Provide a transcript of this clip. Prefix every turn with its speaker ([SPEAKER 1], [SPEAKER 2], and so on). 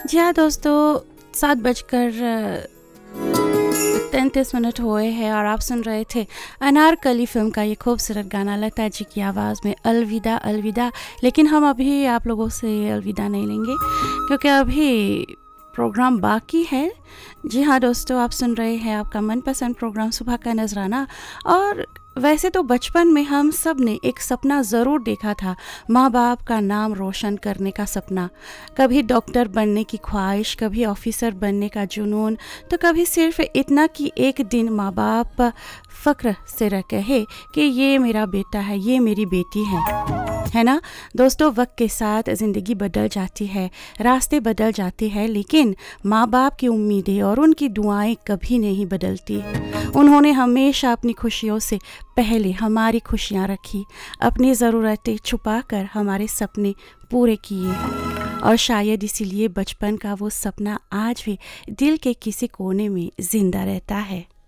[SPEAKER 1] जी हाँ दोस्तों, 7:33 हुए हैं और आप सुन रहे थे अनारकली फिल्म का ये खूबसूरत गाना लता जी की आवाज़ में अलविदा अलविदा। लेकिन हम अभी आप लोगों से अलविदा नहीं लेंगे क्योंकि अभी प्रोग्राम बाकी है। जी हाँ दोस्तों, आप सुन रहे हैं आपका मनपसंद प्रोग्राम सुबह का नजराना। और वैसे तो बचपन में हम सब ने एक सपना ज़रूर देखा था, माँ बाप का नाम रोशन करने का सपना। कभी डॉक्टर बनने की ख्वाहिश, कभी ऑफिसर बनने का जुनून, तो कभी सिर्फ इतना कि एक दिन माँ बाप फ़ख्र से कहे कि ये मेरा बेटा है, ये मेरी बेटी है ना दोस्तों। वक्त के साथ ज़िंदगी बदल जाती है, रास्ते बदल जाते हैं, लेकिन माँ बाप की उम्मीदें और उनकी दुआएं कभी नहीं बदलती। उन्होंने हमेशा अपनी खुशियों से पहले हमारी खुशियाँ रखी, अपनी ज़रूरतें छुपाकर हमारे सपने पूरे किए। और शायद इसीलिए बचपन का वो सपना आज भी दिल के किसी कोने में ज़िंदा रहता है।